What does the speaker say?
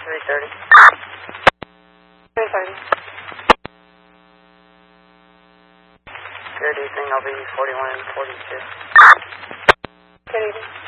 330. 330. Good evening, I'll be 41 and 42. Good evening.